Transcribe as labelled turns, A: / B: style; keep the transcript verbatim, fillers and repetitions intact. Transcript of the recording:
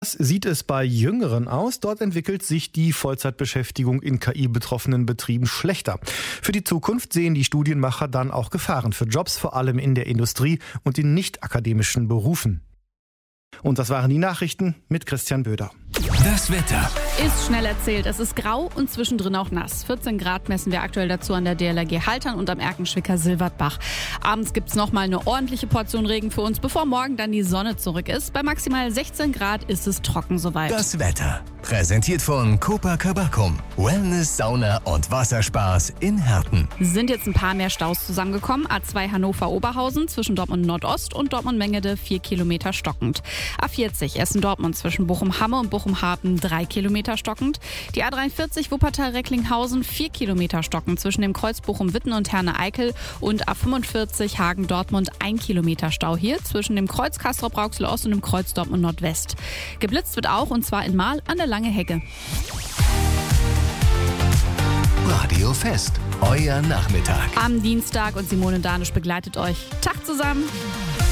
A: Sieht es bei Jüngeren aus. Dort entwickelt sich die Vollzeitbeschäftigung in K I-betroffenen Betrieben schlechter. Für die Zukunft sehen die Studienmacher dann auch Gefahren für Jobs, vor allem in der Industrie und in nicht-akademischen Berufen. Und das waren die Nachrichten mit Christian Böder.
B: Das Wetter
C: ist schnell erzählt. Es ist grau und zwischendrin auch nass. vierzehn Grad messen wir aktuell dazu an der D L R G Haltern und am Erkenschwicker Silbertbach. Abends gibt es nochmal eine ordentliche Portion Regen für uns, bevor morgen dann die Sonne zurück ist. Bei maximal sechzehn Grad ist es trocken soweit.
B: Das Wetter präsentiert von Copacabana. Wellness, Sauna und Wasserspaß in Herten.
C: Sind jetzt ein paar mehr Staus zusammengekommen. A zwei Hannover-Oberhausen zwischen Dortmund Nordost und Dortmund-Mengede vier Kilometer stockend. A vierzig Essen-Dortmund zwischen Bochum-Hamme und Bochum-Hafen drei Kilometer stockend. Die A dreiundvierzig Wuppertal-Recklinghausen vier Kilometer stockend zwischen dem Kreuz Bochum-Witten und Herne-Eickel und A fünfundvierzig Hagen-Dortmund ein Kilometer Stau hier zwischen dem Kreuz Castrop-Rauxel-Ost und dem Kreuz Dortmund-Nordwest. Geblitzt wird auch und zwar in Mahl an der Lange Hecke.
B: Radio Fest, euer Nachmittag.
C: Am Dienstag und Simone Danisch begleitet euch. Tag zusammen.